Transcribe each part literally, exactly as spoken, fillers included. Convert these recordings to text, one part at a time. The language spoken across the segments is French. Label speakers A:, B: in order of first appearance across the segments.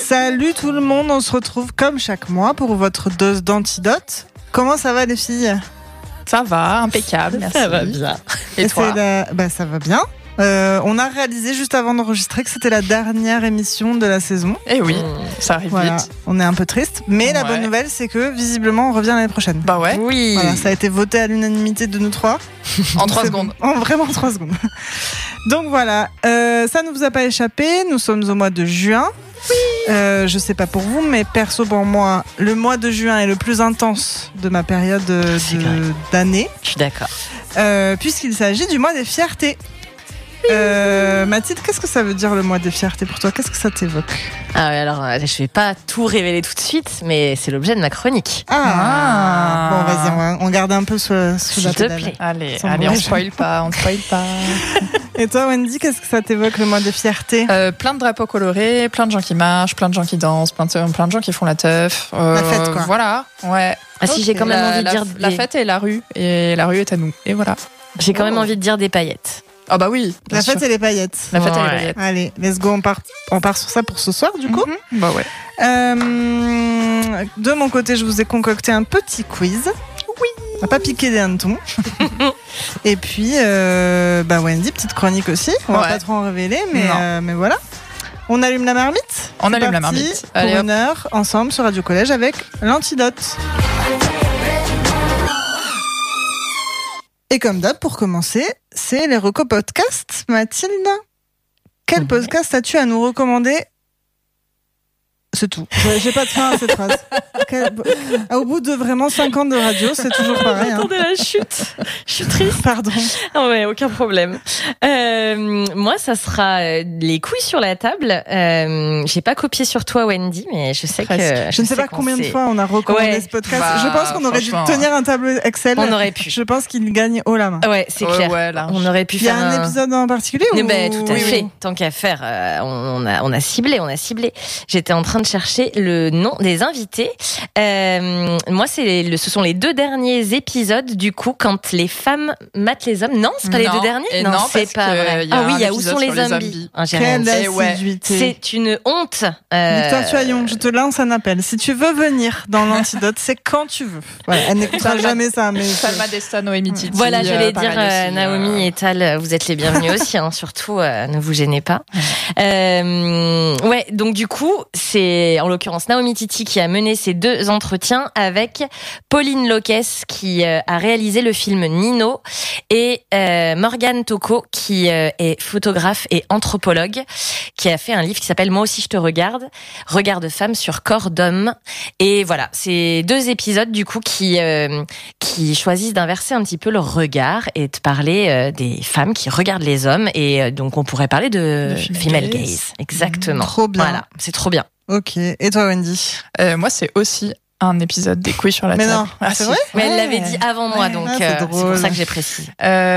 A: Salut tout le monde, on se retrouve comme chaque mois pour votre dose d'antidote. Comment ça va les filles ?
B: Ça va, impeccable, merci.
C: Ça va bien.
B: Et, Et toi
A: la... bah, Ça va bien. Euh, on a réalisé juste avant d'enregistrer que c'était la dernière émission de la saison.
B: Et oui, ça arrive
A: voilà.
B: vite.
A: On est un peu triste, mais ouais. La bonne nouvelle c'est que visiblement on revient l'année prochaine.
B: Bah ouais.
C: Oui.
A: Voilà, ça a été voté à l'unanimité de nous trois.
B: En trois secondes.
A: Bon. En vraiment trois secondes. Donc voilà, euh, ça ne vous a pas échappé. Nous sommes au mois de juin.
B: Oui.
A: Euh, je sais pas pour vous, mais perso pour moi, le mois de juin est le plus intense de ma période de, d'année.
C: Je suis d'accord.
A: Euh, puisqu'il s'agit du mois des fiertés. Euh, Mathilde, qu'est-ce que ça veut dire le mois des fiertés pour toi ? Qu'est-ce que ça t'évoque ?
C: Ah oui, alors je vais pas tout révéler tout de suite, mais c'est l'objet de ma chronique.
A: Ah, ah. Bon, vas-y, on, va, on garde un peu sous, sous la pédale.
C: S'il te plaît.
B: Allez, allez, on spoil pas, on spoil pas.
A: Et toi, Wendy, qu'est-ce que ça t'évoque le mois des fiertés ?
B: euh, Plein de drapeaux colorés, plein de gens qui marchent, plein de gens qui dansent, plein de, plein de gens qui font la teuf. Euh,
A: la fête, quoi.
B: Voilà, ouais.
C: Ah okay. Si, j'ai quand même
B: la,
C: envie de
B: la,
C: dire
B: la
C: des...
B: fête est la rue et la rue est à nous. Et voilà.
C: J'ai quand oh. même envie de dire des paillettes.
B: Ah bah oui.
A: La fête
B: sûr.
A: et les paillettes.
B: La fête
C: ouais.
B: et les paillettes.
A: Allez, let's go, on part, on part sur ça pour ce soir, du coup.
B: Mm-hmm. Bah ouais.
A: Euh, de mon côté, je vous ai concocté un petit quiz.
B: Oui.
A: On va pas piquer des hannetons. Et puis, euh, bah Wendy, petite chronique aussi. On ouais. va pas trop en révéler, mais, euh, mais voilà. On allume la marmite.
B: On allume la marmite.
A: Pour Allez, une heure ensemble sur Radio Collège avec l'antidote. Et comme d'hab, pour commencer, c'est les recos podcasts. Mathilde, quel podcast as-tu à nous recommander ? C'est tout. J'ai pas de fin à cette phrase. Quel... Au bout de vraiment cinq ans de radio, c'est toujours pareil.
C: Attendez
A: hein.
C: la chute. Je suis triste.
A: Pardon.
C: Ah ouais, aucun problème. Euh, moi, ça sera les couilles sur la table. Euh, j'ai pas copié sur toi, Wendy, mais je sais Presque. que...
A: Je, je ne sais, sais pas combien de fois on a recommandé ouais. ce podcast. Bah, je pense qu'on aurait dû tenir un tableau Excel.
C: On aurait pu.
A: Je pense qu'il gagne haut la main.
C: Ouais, c'est
B: ouais,
C: clair.
B: Ouais,
C: on aurait pu faire
A: Il y a un, un... épisode en particulier ou...
C: bah, Tout à
A: oui,
C: fait.
A: Oui.
C: Tant qu'à faire, euh, on, a, on a ciblé, on a ciblé. J'étais en train de chercher le nom des invités. Euh, moi, c'est le, ce sont les deux derniers épisodes, du coup, quand les femmes matent les hommes. Non, c'est pas
B: non,
C: les deux derniers.
B: Non,
C: non c'est pas vrai. Ah oui, il y a où sont les zombies,
B: zombies.
C: Ah,
A: Quelle assiduité.
C: C'est une honte. Euh...
A: Victoire Tuaillon, je te lance un appel. Si tu veux venir dans l'antidote, c'est quand tu veux. Voilà, elle n'écoutera jamais ça. Mais
B: Salma Destin, Noémie Titi.
C: Voilà, je vais
B: euh,
C: dire euh, Naomi euh... et Tal, vous êtes les bienvenus aussi. Hein, surtout, euh, ne vous gênez pas. Euh, ouais, donc du coup, c'est en l'occurrence Naomi Titi qui a mené ces deux entretiens avec Pauline Locques qui euh, a réalisé le film Nino et euh, Morgane Tocco qui euh, est photographe et anthropologue qui a fait un livre qui s'appelle Moi aussi je te regarde, regard de femme sur corps d'homme. Et voilà, c'est deux épisodes du coup qui euh, qui choisissent d'inverser un petit peu leur regard et de parler euh, des femmes qui regardent les hommes et euh, donc on pourrait parler de, de female gaze. gaze. Exactement.
A: Mmh, trop bien.
C: Voilà, c'est trop bien.
A: Ok. Et toi, Wendy ?
B: euh, Moi, c'est aussi un épisode des couilles sur la
A: mais
B: table.
A: Non, ah, c'est si. vrai.
C: Mais ouais. Elle l'avait dit avant moi,
A: ouais.
C: donc
A: ah, c'est,
C: euh, c'est pour ça que j'ai précisé.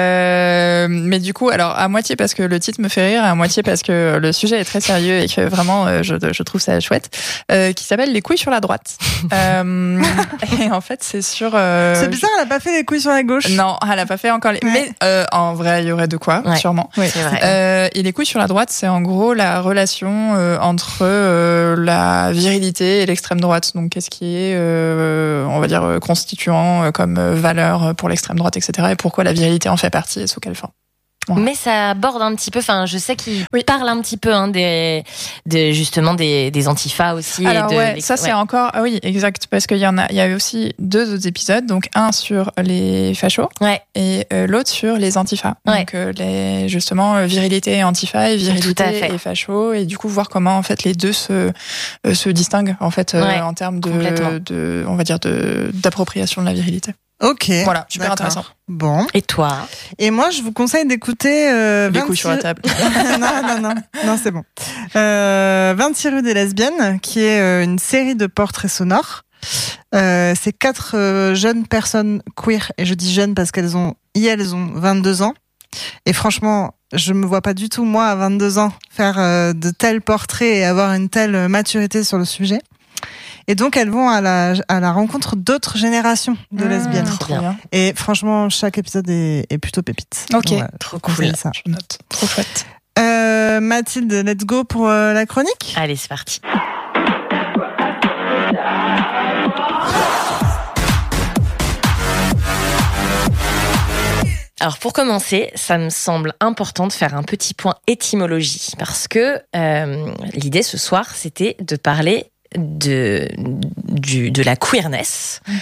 B: Euh, mais du coup, alors à moitié parce que le titre me fait rire, à moitié parce que le sujet est très sérieux et que vraiment, euh, je, je trouve ça chouette, euh, qui s'appelle Les couilles sur la droite. euh, et en fait, c'est sur. Euh,
A: c'est bizarre, elle a pas fait les couilles sur la gauche.
B: Non, elle a pas fait encore les. Ouais. Mais euh, en vrai, il y aurait de quoi,
C: ouais.
B: sûrement.
C: Oui, c'est vrai.
B: Euh, et les couilles sur la droite, c'est en gros la relation euh, entre euh, la virilité et l'extrême droite. Donc, qu'est-ce qui est euh, on va dire constituant comme valeur pour l'extrême droite, et cetera. Et pourquoi la virilité en fait partie et sous quelle forme.
C: Ouais. Mais ça aborde un petit peu, enfin, je sais qu'il oui. parle un petit peu hein, des, des, justement des, des antifas aussi.
B: Alors
C: et de,
B: ouais,
C: les,
B: ça c'est
C: ouais.
B: encore, ah oui, exact, parce qu'il y en a, il y a aussi deux autres épisodes, donc un sur les fachos
C: ouais.
B: et euh, l'autre sur les antifas.
C: Ouais.
B: Donc euh, les, justement euh, virilité et antifa et virilité et facho, et du coup voir comment en fait les deux se euh, se distinguent en fait euh,
C: ouais,
B: en termes de, de, on va dire de d'appropriation de la virilité.
A: Ok.
B: Voilà, super
A: d'accord.
B: intéressant.
A: Bon.
C: Et toi ?
A: Et moi, je vous conseille d'écouter euh,
B: les couilles sur la table.
A: non, non, non, non, c'est bon. Euh, vingt-six rue des lesbiennes, qui est euh, une série de portraits sonores. Euh, c'est quatre euh, jeunes personnes queer, et je dis jeunes parce qu'elles ont, elles ont vingt-deux ans. Et franchement, je me vois pas du tout moi à vingt-deux ans faire euh, de tels portraits et avoir une telle maturité sur le sujet. Et donc, elles vont à la, à la rencontre d'autres générations de mmh, lesbiennes.
C: Trop bien.
A: Et franchement, chaque épisode est, est plutôt pépite.
B: Ok,
A: donc, ouais,
C: trop cool.
B: Ça. Je note. Trop chouette.
A: Euh, Mathilde, let's go pour euh, la chronique.
C: Allez, c'est parti. Alors pour commencer, ça me semble important de faire un petit point étymologie parce que euh, l'idée ce soir, c'était de parler de du de la queerness. Mmh.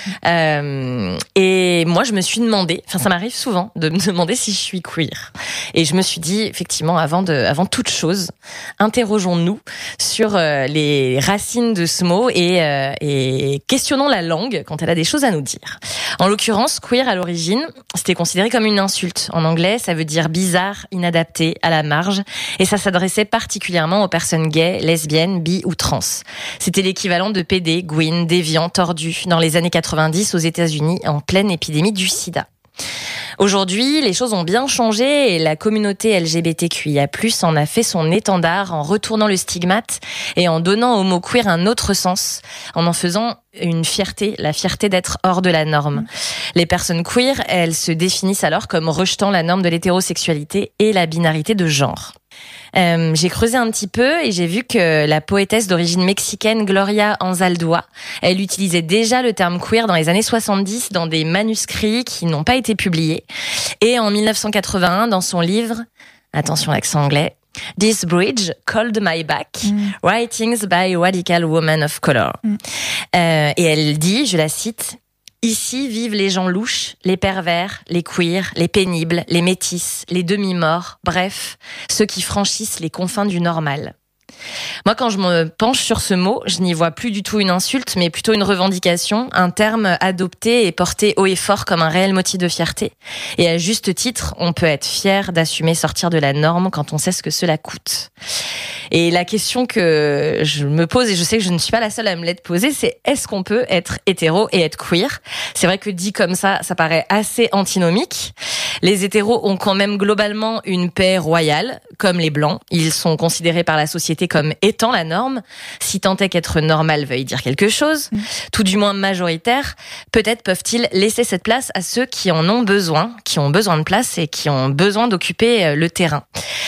C: Euh, et moi, je me suis demandé, enfin ça m'arrive souvent de me demander si je suis queer. Et je me suis dit effectivement avant de avant toute chose, interrogeons-nous sur euh, les racines de ce mot et euh, et questionnons la langue quand elle a des choses à nous dire. En l'occurrence, queer à l'origine, c'était considéré comme une insulte. En anglais, ça veut dire bizarre, inadapté, à la marge, et ça s'adressait particulièrement aux personnes gays, lesbiennes, bi ou trans. C'était l'équivalent de pédé, gouine, déviant, tordu dans les années quatre-vingt-dix aux États-Unis en pleine épidémie du sida. Aujourd'hui, les choses ont bien changé et la communauté L G B T Q I A plus, en a fait son étendard en retournant le stigmate et en donnant au mot queer un autre sens, en en faisant une fierté, la fierté d'être hors de la norme. Les personnes queer, elles se définissent alors comme rejetant la norme de l'hétérosexualité et la binarité de genre. Euh, j'ai creusé un petit peu et j'ai vu que la poétesse d'origine mexicaine Gloria Anzaldúa, elle utilisait déjà le terme queer dans les années soixante-dix dans des manuscrits qui n'ont pas été publiés. Et en mille neuf cent quatre-vingt-un, dans son livre, attention accent anglais, This Bridge Called My Back, mm. Writings by Radical Women of Color. Mm. Euh, et elle dit, je la cite, ici vivent les gens louches, les pervers, les queers, les pénibles, les métis, les demi-morts, bref, ceux qui franchissent les confins du normal. Moi, quand je me penche sur ce mot, je n'y vois plus du tout une insulte, mais plutôt une revendication, un terme adopté et porté haut et fort comme un réel motif de fierté. Et à juste titre, on peut être fier d'assumer sortir de la norme quand on sait ce que cela coûte. Et la question que je me pose, et je sais que je ne suis pas la seule à me l'être posée, c'est est-ce qu'on peut être hétéro et être queer ? C'est vrai que dit comme ça, ça paraît assez antinomique. Les hétéros ont quand même globalement une paix royale, comme les blancs. Ils sont considérés par la société comme étant la norme, si tant est qu'être normal veuille dire quelque chose, tout du moins majoritaire. Peut-être peuvent-ils laisser cette place à ceux qui en ont besoin, qui ont besoin de place et qui ont besoin d'occuper le terrain.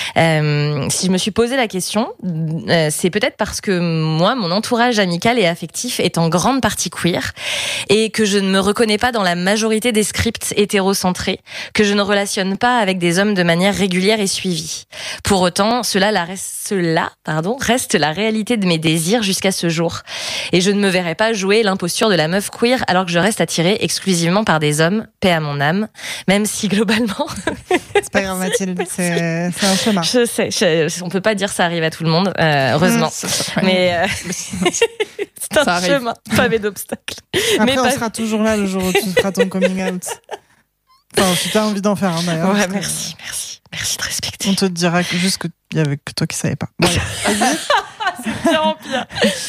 C: Euh, si je me suis posé la question, euh, c'est peut-être parce que moi, mon entourage amical et affectif est en grande partie queer et que je ne me reconnais pas dans la majorité des scripts hétérocentrés, que je ne relationne pas avec des hommes de manière régulière et suivie. Pour autant, cela, la reste, cela pardon, reste la réalité de mes désirs jusqu'à ce jour. Et je ne me verrai pas jouer l'imposture de la meuf queer alors que je reste attirée exclusivement par des hommes, paix à mon âme, même si globalement...
A: C'est pas grave Mathilde, c'est, c'est un chemin.
C: Je sais, je, on peut pas dire ça arrive à tout le monde, euh, heureusement. Mmh, mais euh, c'est un ça chemin, pavé d'obstacles.
A: Après,
C: mais
A: on
C: pas...
A: sera toujours là le jour où tu feras ton coming out. Enfin, si t'as envie d'en faire un d'ailleurs.
C: Ouais, merci, que... merci, merci de respecter.
A: On te dira juste qu'il y avait que toi qui savais pas. Bon, vas-y.
C: C'est pire en pire.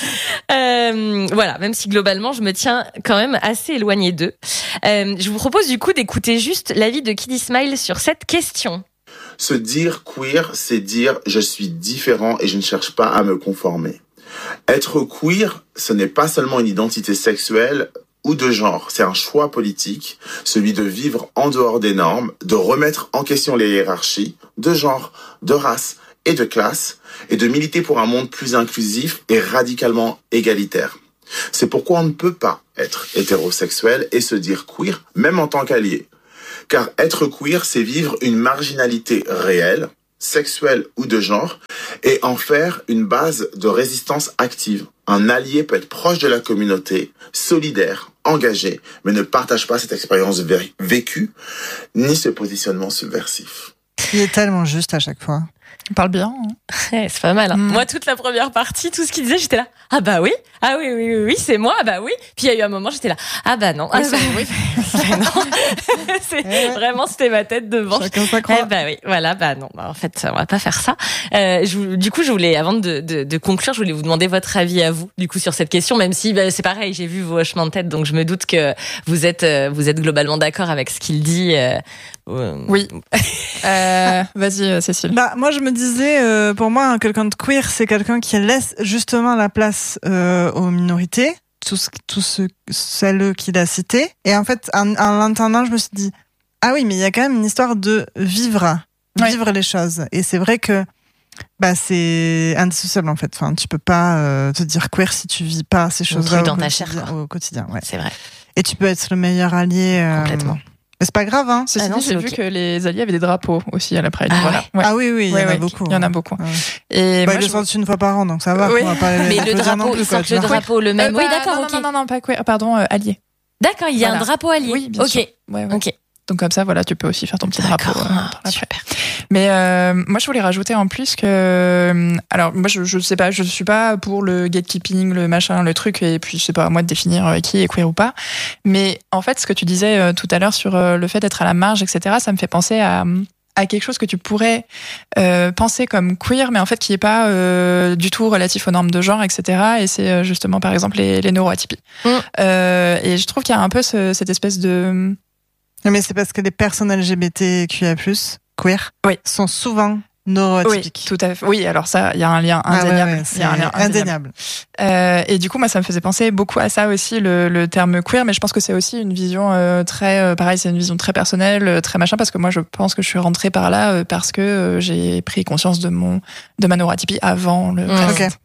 C: Euh, voilà, même si globalement je me tiens quand même assez éloignée d'eux. Euh, je vous propose du coup d'écouter juste l'avis de Kiddy Smile sur cette question.
D: Se dire queer, c'est dire je suis différent et je ne cherche pas à me conformer. Être queer, ce n'est pas seulement une identité sexuelle ou de genre, c'est un choix politique, celui de vivre en dehors des normes, de remettre en question les hiérarchies de genre, de race et de classe, et de militer pour un monde plus inclusif et radicalement égalitaire. C'est pourquoi on ne peut pas être hétérosexuel et se dire queer, même en tant qu'allié. Car être queer, c'est vivre une marginalité réelle, sexuelle ou de genre, et en faire une base de résistance active. Un allié peut être proche de la communauté, solidaire, engagé, mais ne partage pas cette expérience vé- vécue, ni ce positionnement subversif.
A: Il est tellement juste à chaque fois.
B: Il parle bien. Hein.
C: Ouais, c'est pas mal. Hein.
B: Mm.
C: Moi, toute la première partie, tout ce qu'il disait, j'étais là. Ah bah oui, ah oui, oui, oui, oui, c'est moi, ah bah oui. Puis il y a eu un moment, j'étais là. Ah bah non, ah bah oui. Bah non. c'est, ouais. Vraiment, c'était ma tête devant.
A: Chacun sa croix.
C: Ah bah oui, voilà, bah non. Bah, en fait, on va pas faire ça. Euh, je, du coup, je voulais, avant de, de, de conclure, je voulais vous demander votre avis à vous, du coup, sur cette question, même si bah, c'est pareil, j'ai vu vos hochements de tête, donc je me doute que vous êtes, euh, vous êtes globalement d'accord avec ce qu'il dit. Euh,
B: euh... Oui. euh, vas-y, Cécile.
A: Bah moi, je me disais, euh, pour moi, quelqu'un de queer, c'est quelqu'un qui laisse justement la place euh, aux minorités, tous, tous ceux, celles qu'il a citées. Et en fait, en, en l'entendant, je me suis dit, ah oui, mais il y a quand même une histoire de vivre,
B: ouais.
A: vivre les choses. Et c'est vrai que Bah, c'est indissociable en fait. Enfin, tu peux pas euh, te dire queer si tu vis pas ces choses-là
C: truc dans
A: au,
C: ta
A: quotidien,
C: chair, quoi.
A: au quotidien. Ouais.
C: C'est vrai.
A: Et tu peux être le meilleur allié. Euh...
C: Complètement.
A: Mais c'est pas grave, hein.
B: Ceci
C: Ah non,
B: dit, j'ai
C: c'est
B: vu
C: ok.
B: que les alliés avaient des drapeaux aussi à la Pride.
C: Ah
B: voilà. Ouais.
A: Ah oui, oui, il y
B: Ouais,
A: en a
B: ouais,
A: beaucoup.
B: Il y en a
A: hein.
B: beaucoup.
A: Ouais.
B: Et
A: Bah,
B: moi,
A: ils le
B: je-
A: sortent une fois par an, donc ça va.
B: Oui.
A: On va pas
C: Mais
A: le
C: le
A: dire non
C: drapeau,
A: plus,
C: ils
A: quoi,
C: sortent
A: tu
C: le
A: vois.
C: drapeau le même.
B: Euh,
C: Oui,
B: bah,
C: d'accord,
B: non,
C: ok.
B: non, non, non, pas queer, pardon, euh, allié.
C: D'accord, il y a
B: Voilà.
C: un drapeau allié.
B: Oui, bien
C: ok.
B: sûr. Ouais, ouais.
C: Ok.
B: Donc comme ça, voilà, tu peux aussi faire ton petit drapeau.
C: D'accord.
B: euh,
C: Ah,
B: par la
C: super.
B: Mais euh, moi, je voulais rajouter en plus que, alors moi, je, je sais pas, je suis pas pour le gatekeeping, le machin, le truc, et puis c'est pas à moi de définir euh, qui est queer ou pas. Mais en fait, ce que tu disais euh, tout à l'heure sur euh, le fait d'être à la marge, et cetera, ça me fait penser à à quelque chose que tu pourrais euh, penser comme queer, mais en fait qui est pas euh, du tout relatif aux normes de genre, et cetera. Et c'est euh, justement, par exemple, les, les neuroatypies.
C: Mm.
B: Euh, et je trouve qu'il y a un peu ce, cette espèce de
A: Non, mais c'est parce que les personnes L G B T Q I A plus, queer,
B: Oui.
A: sont souvent
B: oui,
A: neuroatypiques.
B: tout à fait. Oui, alors ça, il y a un lien
A: Ah ouais,
B: indéniable.
A: ouais,
B: Il y a un
A: c'est
B: lien
A: indéniable.
B: Euh, et du coup, moi, ça me faisait penser beaucoup à ça aussi, le, le terme queer, mais je pense que c'est aussi une vision euh, très, euh, pareil, c'est une vision très personnelle, euh, très machin, parce que moi, je pense que je suis rentrée par là euh, parce que euh, j'ai pris conscience de mon, de ma neuroatypie avant le
C: Mmh.
B: reste.
A: Ok.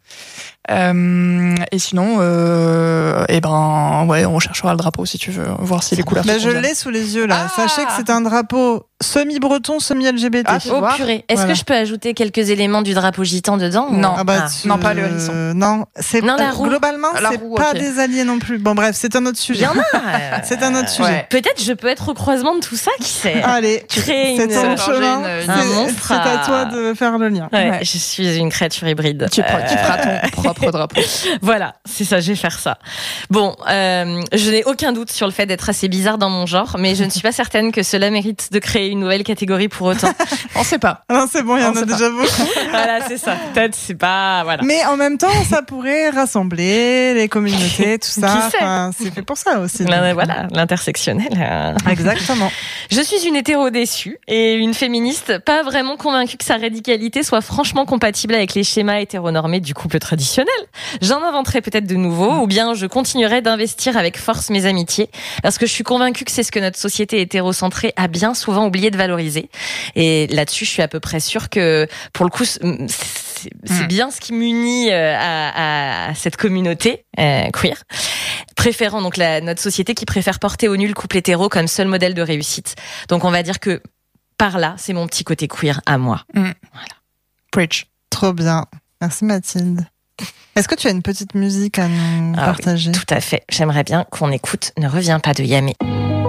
B: Euh, et sinon, euh, eh ben, ouais, on cherchera le drapeau si tu veux voir si les couleurs.
A: Bah,
B: te
A: je
B: conviennent.
A: l'ai sous les yeux là.
B: Ah
A: Sachez que c'est un drapeau semi-breton, semi-L G B T.
B: Ah, tu
C: Oh
B: vois.
C: purée. Est-ce
A: Voilà.
C: que je peux ajouter quelques éléments du drapeau gitan dedans ou-
B: Non.
A: Ah bah,
C: Ah.
A: tu-
B: Non, pas le hérisson.
A: euh, Non, c'est
C: Non, la
A: euh,
C: roue.
A: globalement,
B: La
A: c'est
B: roue,
A: pas
B: ok.
A: des alliés non plus. Bon, bref, c'est un autre
C: Il
A: sujet.
C: y en a. euh,
A: C'est un autre sujet.
B: Ouais.
C: Peut-être je peux être au croisement de tout ça, qui sait.
A: Allez,
C: Créer
A: c'est
C: une-
A: ton
B: Forger
A: chemin.
B: une-
A: C'est
C: un monstre
A: c'est à
C: à-
A: toi de faire le lien.
C: Ouais,
B: Ouais.
C: je suis une créature hybride.
B: Tu, prends- tu
C: Euh,
B: feras ton propre drapeau.
C: Voilà, c'est ça, je vais faire ça. Bon, euh, je n'ai aucun doute sur le fait d'être assez bizarre dans mon genre, mais je ne suis pas certaine que cela mérite de créer une nouvelle catégorie pour autant.
B: On sait pas.
A: Non, c'est bon, il y en
B: On
A: a
B: sait pas.
A: déjà beaucoup.
C: Voilà, c'est ça. Peut-être, c'est pas, voilà.
A: Mais en même temps, ça pourrait rassembler les communautés, tout ça.
C: Qui sait
A: Enfin, c'est fait pour ça aussi.
C: Là,
A: donc.
C: voilà, l'intersectionnel. euh.
A: Exactement.
C: Je suis une hétéro déçue et une féministe pas vraiment convaincue que sa radicalité soit franchement compatible avec les schémas hétéronormés du couple traditionnel. J'en inventerai peut-être de nouveaux ou bien je continuerai d'investir avec force mes amitiés parce que je suis convaincue que c'est ce que notre société hétérocentrée a bien souvent oublié de valoriser. Et là-dessus, je suis à peu près sûre que pour le coup, c'est c'est
B: Mm.
C: bien ce qui m'unit euh, à, à cette communauté euh, queer. Préférant donc la, notre société qui préfère porter au nul le couple hétéro comme seul modèle de réussite. Donc on va dire que par là, c'est mon petit côté queer à moi.
B: Preach.
A: Trop bien. Merci Mathilde. Est-ce que tu as une petite musique à nous
C: Ah oui,
A: partager?
C: Tout à fait. J'aimerais bien qu'on écoute Ne reviens pas de Yamé.